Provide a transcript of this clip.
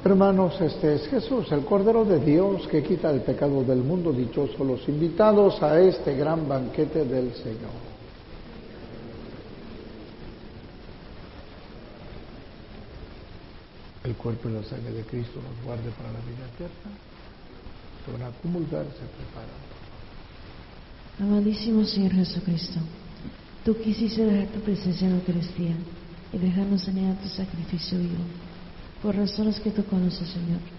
Hermanos, este es Jesús, el Cordero de Dios que quita el pecado del mundo. Dichosos los invitados a este gran banquete del Señor. El cuerpo y la sangre de Cristo nos guarde para la vida eterna. Se van a comulgar, se preparan. Amadísimo Señor Jesucristo, tú quisiste dejar tu presencia en la Eucaristía y dejarnos anhelar tu sacrificio vivo. Por razones que tú conoces, Señor,